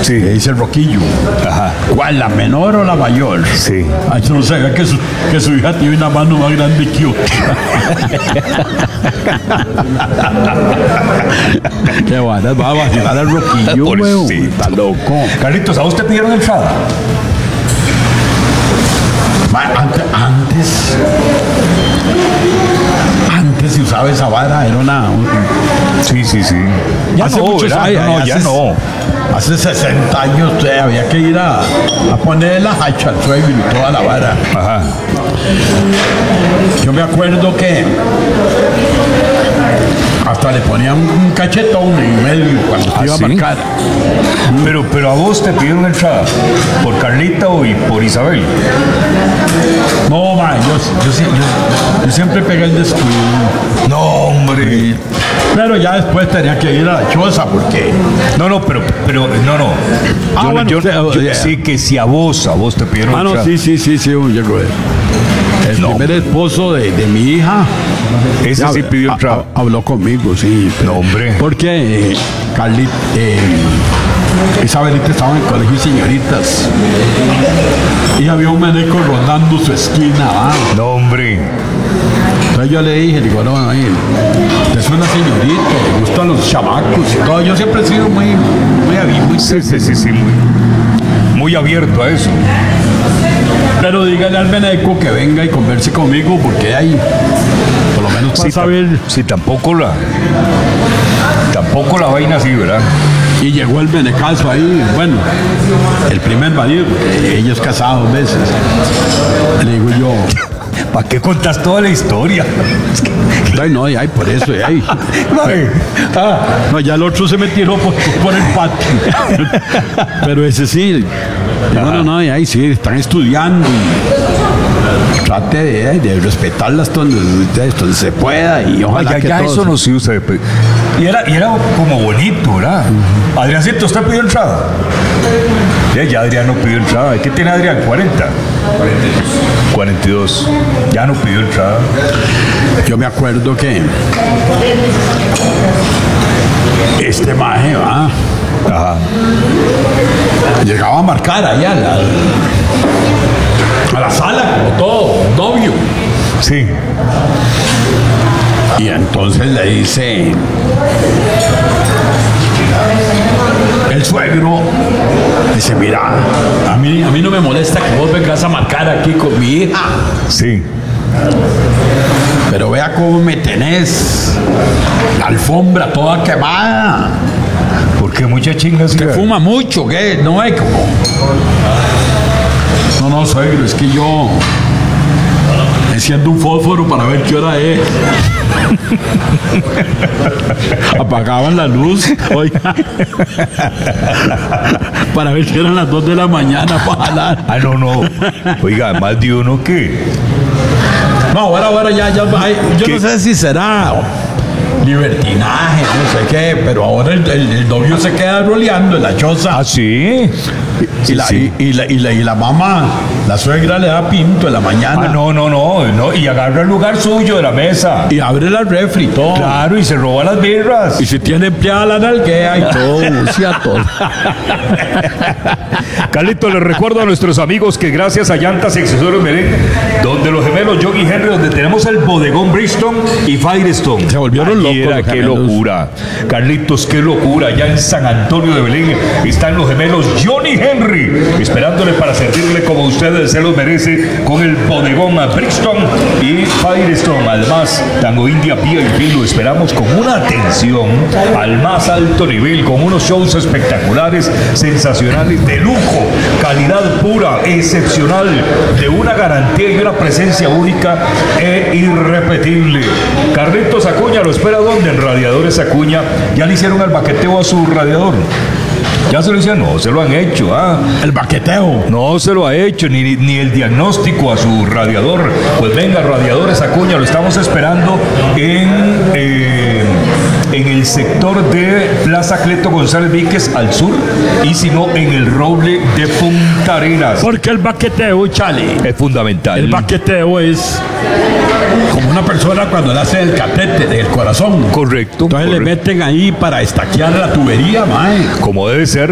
Sí. Le dice el Roquillo. Ajá. ¿Cuál, la menor o la mayor? Sí. Ay, yo no sabía que su hija tiene una mano más grande que yo. Qué bueno, va a vacilar al Roquillo, weón. Pobrecito. Está loco. Carlitos, ¿a vos te pidieron entrada? Antes se usaba esa vara, era Sí. Ya hace no, muchos ¿verdad? años, No, ya no. Hace 60 años había que ir a poner la hacha al suegro y toda la vara. Ajá. Yo me acuerdo que hasta le ponían un cachetón en medio cuando se iba a ¿sí? marcar. Pero a vos te pidieron entrada. ¿Por Carlita o por Isabel? No, man, yo siempre pegué el descuido. No, hombre. Pero ya después tenía que ir a la choza porque... No, pero no. Ah, bueno, Sí, que si a vos te pidieron no, entrada. sí, yo creo. El No. primer esposo de mi hija... Ese ya, sí pidió entrada. habló conmigo, sí. No, hombre. Porque Carlita... Isabelita estaba en el colegio de señoritas y había un meneco rondando su esquina. No, hombre. Entonces yo le dije, digo, no, usted es una señorita, le gustan los chamacos y todo. Yo siempre he sido muy Sí, muy abierto a eso. pero dígale al meneco que venga y converse conmigo porque ahí, por lo menos para saber. Sí, tampoco la vaina así, ¿verdad? Y llegó el menecazo ahí, bueno, el primer marido, porque ella es casada 2 veces. Le digo yo, ¿para qué contás toda la historia? ay, por eso, ay. No, ya el otro se me tiró por el patio. Pero ese sí, no, ahí sí, están estudiando y trate de respetarlas donde se pueda y ojalá que ya todos... eso no se usa. Y era como bonito, ¿verdad? Adriancito, ¿usted pidió entrada? Ya Adrián no pidió entrada. ¿Qué tiene Adrián? 40. 42. Ya no pidió entrada. Yo me acuerdo que este maje, Ajá. llegaba a marcar allá a la sala como todo, novio. Sí. Y entonces le dice el suegro, dice, mira, a mí no me molesta que vos vengas a marcar aquí con mi hija, Sí. pero vea cómo me tenés la alfombra toda quemada. Porque muchas chingas Que fuma mucho, ¿qué? No hay como... No, suegro, es que yo enciendo un fósforo para ver qué hora es. Apagaban la luz, oiga, para ver si eran las 2 de la mañana para jalar. No. Oiga, más de uno que... No, ahora ya, yo no sé si será libertinaje, no sé qué, pero ahora el novio se queda roleando en la choza. ¿Ah, sí? Y la mamá, la suegra le da pinto en la mañana. No. Y agarra el lugar suyo de la mesa. Y abre la refri y todo. Claro, y se roba las birras. Y si tiene empleada la nalguea y todo, todo. Carlito, les recuerdo a nuestros amigos que gracias a Llantas y Accesorios Merengue, donde los gemelos Yogi y Henry, donde tenemos el bodegón Bristol y Firestone. Se volvieron locos los Qué gemelos. locura. Carlitos, qué locura. Ya en San Antonio de Belén están los gemelos Johnny y Henry, esperándole para servirle como ustedes se los merece con el bodegón Brixton y Firestone. Además, Tango India VIP lo esperamos con una atención al más alto nivel, con unos shows espectaculares, sensacionales, de lujo, calidad pura, excepcional, de una garantía y una presencia única e irrepetible. Carlitos Acuña lo espera ¿dónde? En Radiadores Acuña. Ya le hicieron el baqueteo a su radiador. ¿Ya se lo hicieron? No, se lo han hecho. El baqueteo. No se lo ha hecho, ni el diagnóstico a su radiador. Pues venga, Radiadores Acuña, lo estamos esperando en el sector de Plaza Cleto González Víquez al sur, y si no, en el Roble de Punta Arenas. Porque el baqueteo, Chale, Es fundamental. el baqueteo es como una persona cuando le hace el catete del corazón. Correcto. Entonces le meten ahí para estaquear la tubería, mae. Como debe ser.